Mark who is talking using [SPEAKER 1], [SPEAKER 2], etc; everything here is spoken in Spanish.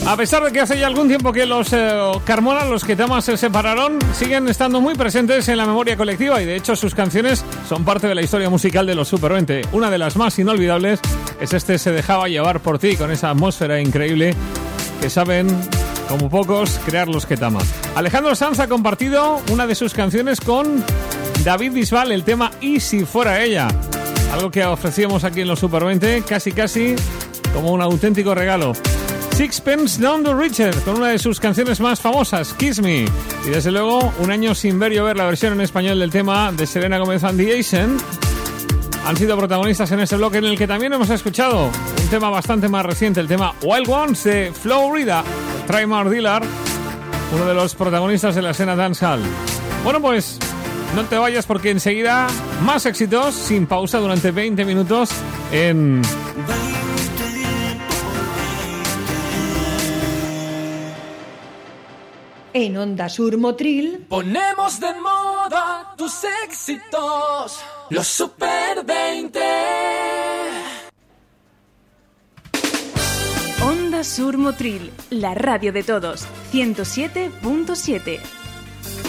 [SPEAKER 1] A pesar de que hace ya algún tiempo que los Carmona, los Ketama, se separaron, siguen estando muy presentes en la memoria colectiva y de hecho sus canciones son parte de la historia musical de los Super 20. Una de las más inolvidables es este Se dejaba llevar por ti, con esa atmósfera increíble que saben, como pocos, crear los Ketama. Alejandro Sanz ha compartido una de sus canciones con David Bisbal, el tema Y si fuera ella. Algo que ofrecíamos aquí en los Super 20, casi como un auténtico regalo. Sixpence None the Richer, con una de sus canciones más famosas, Kiss Me. Y desde luego, un año sin ver llover, la versión en español del tema de Selena Gomez and the Asian. Han sido protagonistas en este bloque en el que también hemos escuchado un tema bastante más reciente, el tema Wild Ones de Flo Rida, Trymar Dillard, uno de los protagonistas de la escena dancehall. Bueno, pues no te vayas porque enseguida más éxitos sin pausa durante 20 minutos en
[SPEAKER 2] Onda Sur Motril
[SPEAKER 3] ponemos de moda tus éxitos, los Super 20.
[SPEAKER 4] Onda Sur Motril, la radio de todos, 107.7.